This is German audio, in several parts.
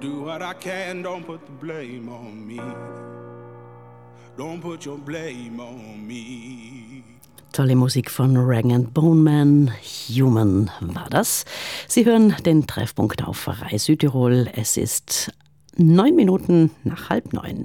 Do what I can, don't put the blame on me. Don't put your blame on me. Tolle Musik von Rag & Bone Man, Human war das. Sie hören den Treffpunkt auf Pfarrei Südtirol. Es ist 9 Minuten nach 8:30.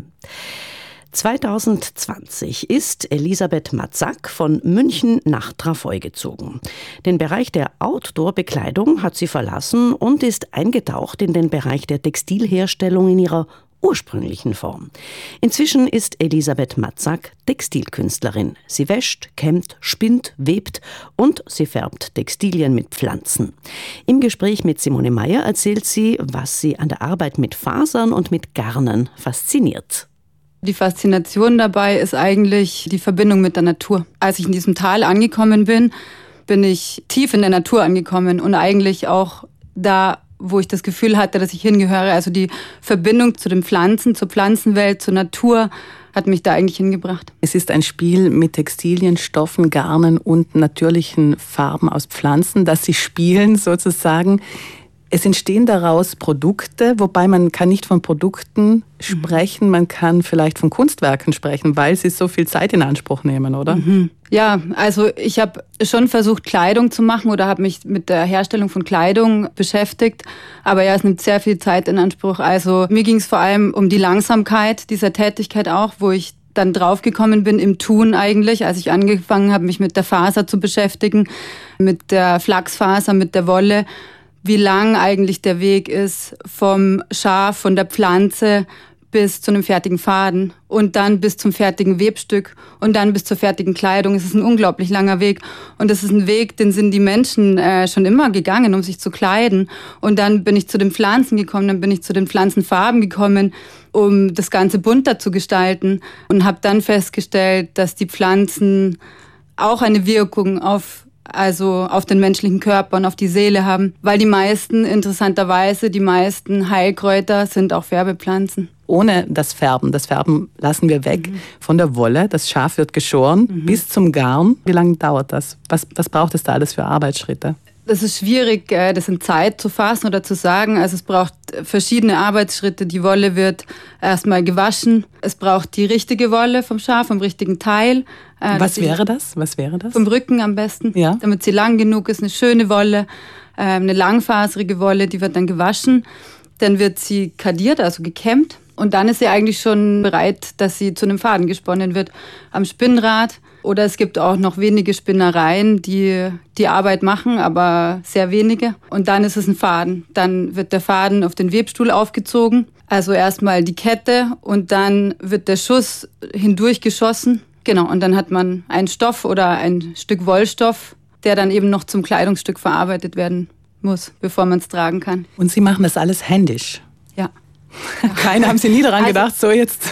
2020 ist Elisabeth Matzak von München nach Trafoi gezogen. Den Bereich der Outdoor-Bekleidung hat sie verlassen und ist eingetaucht in den Bereich der Textilherstellung in ihrer ursprünglichen Form. Inzwischen ist Elisabeth Matzak Textilkünstlerin. Sie wäscht, kämmt, spinnt, webt und sie färbt Textilien mit Pflanzen. Im Gespräch mit Simone Meyer erzählt sie, was sie an der Arbeit mit Fasern und mit Garnen fasziniert. Die Faszination dabei ist eigentlich die Verbindung mit der Natur. Als ich in diesem Tal angekommen bin, bin ich tief in der Natur angekommen und eigentlich auch da, wo ich das Gefühl hatte, dass ich hingehöre. Also die Verbindung zu den Pflanzen, zur Pflanzenwelt, zur Natur hat mich da eigentlich hingebracht. Es ist ein Spiel mit Textilien, Stoffen, Garnen und natürlichen Farben aus Pflanzen, das sie spielen sozusagen. Es entstehen daraus Produkte, wobei man kann nicht von Produkten sprechen, man kann vielleicht von Kunstwerken sprechen, weil sie so viel Zeit in Anspruch nehmen, oder? Ja, also ich habe schon versucht, Kleidung zu machen oder habe mich mit der Herstellung von Kleidung beschäftigt. Aber ja, es nimmt sehr viel Zeit in Anspruch. Also mir ging es vor allem um die Langsamkeit dieser Tätigkeit auch, wo ich dann draufgekommen bin im Tun eigentlich, als ich angefangen habe, mich mit der Faser zu beschäftigen, mit der Flachsfaser, mit der Wolle, wie lang eigentlich der Weg ist vom Schaf, von der Pflanze bis zu einem fertigen Faden und dann bis zum fertigen Webstück und dann bis zur fertigen Kleidung. Es ist ein unglaublich langer Weg und es ist ein Weg, den sind die Menschen schon immer gegangen, um sich zu kleiden. Und dann bin ich zu den Pflanzen gekommen, dann bin ich zu den Pflanzenfarben gekommen, um das Ganze bunter zu gestalten und habe dann festgestellt, dass die Pflanzen auch eine Wirkung auf den menschlichen Körper und auf die Seele haben, weil die meisten, interessanterweise, die meisten Heilkräuter sind auch Färbepflanzen. Ohne das Färben lassen wir weg von der Wolle, das Schaf wird geschoren, bis zum Garn. Wie lange dauert das? Was braucht es da alles für Arbeitsschritte? Das ist schwierig, das in Zeit zu fassen oder zu sagen. Also es braucht verschiedene Arbeitsschritte. Die Wolle wird erstmal gewaschen. Es braucht die richtige Wolle vom Schaf, vom richtigen Teil. Was wäre das? Vom Rücken am besten, ja. Damit sie lang genug ist. Eine schöne Wolle, eine langfaserige Wolle, die wird dann gewaschen. Dann wird sie kadiert, also gekämmt. Und dann ist sie eigentlich schon bereit, dass sie zu einem Faden gesponnen wird am Spinnrad. Oder es gibt auch noch wenige Spinnereien, die die Arbeit machen, aber sehr wenige. Und dann ist es ein Faden. Dann wird der Faden auf den Webstuhl aufgezogen. Also erstmal die Kette und dann wird der Schuss hindurchgeschossen. Genau, und dann hat man einen Stoff oder ein Stück Wollstoff, der dann eben noch zum Kleidungsstück verarbeitet werden muss, bevor man es tragen kann. Und Sie machen das alles händisch? Ja. Keine haben Sie nie daran gedacht, so jetzt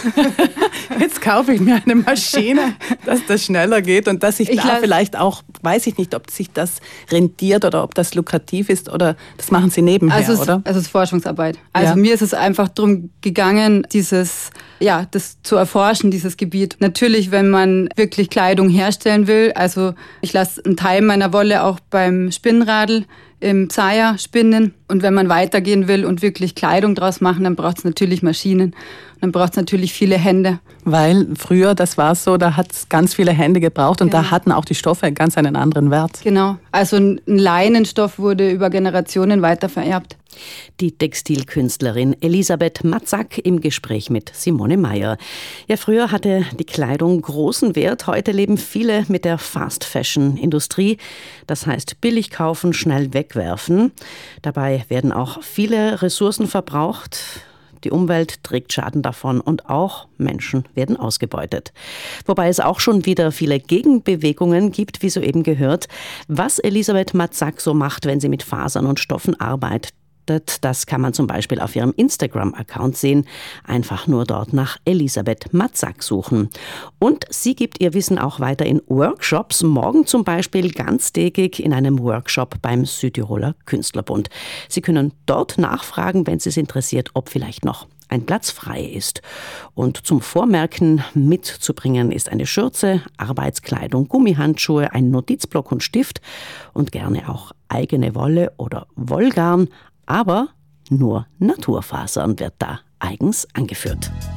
kaufe ich mir eine Maschine, dass das schneller geht und dass ich da vielleicht auch, weiß ich nicht, ob sich das rentiert oder ob das lukrativ ist oder das machen Sie nebenher, oder? Also es ist Forschungsarbeit. Also mir ist es einfach darum gegangen, das zu erforschen, dieses Gebiet. Natürlich, wenn man wirklich Kleidung herstellen will, also ich lasse einen Teil meiner Wolle auch beim Spinnradl im Zaya spinnen. Und wenn man weitergehen will und wirklich Kleidung draus machen, dann braucht es natürlich Maschinen. Dann braucht es natürlich viele Hände. Weil früher, das war so, da hat es ganz viele Hände gebraucht und da hatten auch die Stoffe ganz einen anderen Wert. Genau. Also ein Leinenstoff wurde über Generationen weitervererbt. Die Textilkünstlerin Elisabeth Matzak im Gespräch mit Simone Meyer. Ja, früher hatte die Kleidung großen Wert. Heute leben viele mit der Fast-Fashion-Industrie. Das heißt, billig kaufen, schnell wegwerfen. Dabei werden auch viele Ressourcen verbraucht. Die Umwelt trägt Schaden davon und auch Menschen werden ausgebeutet. Wobei es auch schon wieder viele Gegenbewegungen gibt, wie soeben gehört. Was Elisabeth Matzak so macht, wenn sie mit Fasern und Stoffen arbeitet, das kann man zum Beispiel auf ihrem Instagram-Account sehen. Einfach nur dort nach Elisabeth Matzak suchen. Und sie gibt ihr Wissen auch weiter in Workshops. Morgen zum Beispiel ganztägig in einem Workshop beim Südtiroler Künstlerbund. Sie können dort nachfragen, wenn es interessiert, ob vielleicht noch ein Platz frei ist. Und zum Vormerken mitzubringen ist eine Schürze, Arbeitskleidung, Gummihandschuhe, ein Notizblock und Stift und gerne auch eigene Wolle oder Wollgarn. Aber Nur Naturfasern wird da eigens angeführt.